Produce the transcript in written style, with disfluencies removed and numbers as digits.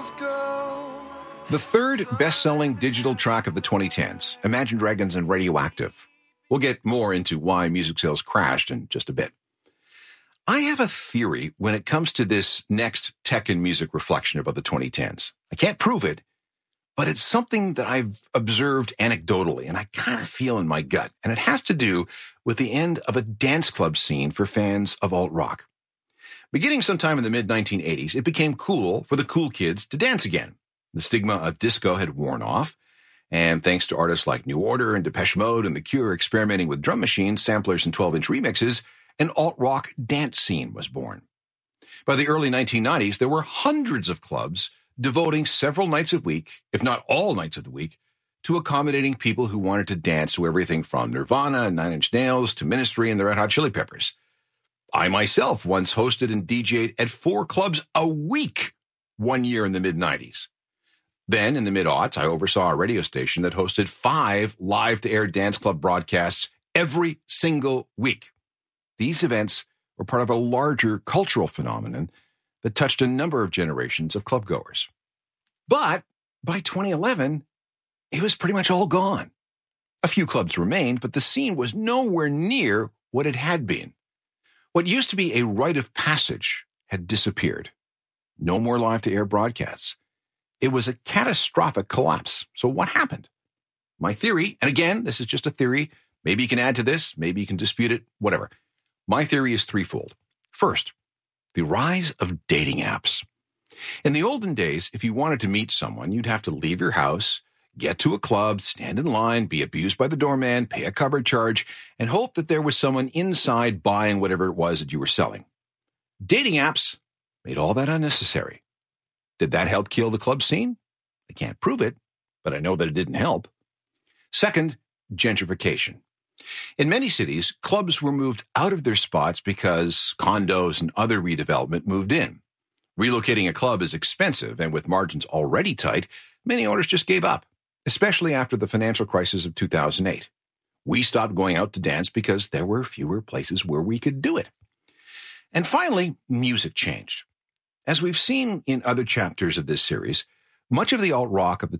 The third best-selling digital track of the 2010s, Imagine Dragons and Radioactive. We'll get more into why music sales crashed in just a bit. I have a theory when it comes to this next tech and music reflection about the 2010s. I can't prove it, but it's something that I've observed anecdotally, and I kind of feel in my gut. And it has to do with the end of a dance club scene for fans of alt-rock. Beginning sometime in the mid-1980s, it became cool for the cool kids to dance again. The stigma of disco had worn off, and thanks to artists like New Order and Depeche Mode and The Cure experimenting with drum machines, samplers, and 12-inch remixes, an alt-rock dance scene was born. By the early 1990s, there were hundreds of clubs devoting several nights a week, if not all nights of the week, to accommodating people who wanted to dance to everything from Nirvana and Nine Inch Nails to Ministry and the Red Hot Chili Peppers. I myself once hosted and DJ'd at 4 clubs a week 1 year in the mid-90s. Then, in the mid-aughts, I oversaw a radio station that hosted 5 live-to-air dance club broadcasts every single week. These events were part of a larger cultural phenomenon that touched a number of generations of clubgoers. But by 2011, it was pretty much all gone. A few clubs remained, but the scene was nowhere near what it had been. What used to be a rite of passage had disappeared. No more live-to-air broadcasts. It was a catastrophic collapse. So what happened? My theory, and again, this is just a theory, maybe you can add to this, maybe you can dispute it, whatever. My theory is threefold. First, the rise of dating apps. In the olden days, if you wanted to meet someone, you'd have to leave your house, get to a club, stand in line, be abused by the doorman, pay a cupboard charge, and hope that there was someone inside buying whatever it was that you were selling. Dating apps made all that unnecessary. Did that help kill the club scene? I can't prove it, but I know that it didn't help. Second, gentrification. In many cities, clubs were moved out of their spots because condos and other redevelopment moved in. Relocating a club is expensive, and with margins already tight, many owners just gave up, especially after the financial crisis of 2008. We stopped going out to dance because there were fewer places where we could do it. And finally, music changed. As we've seen in other chapters of this series, much of the alt-rock of the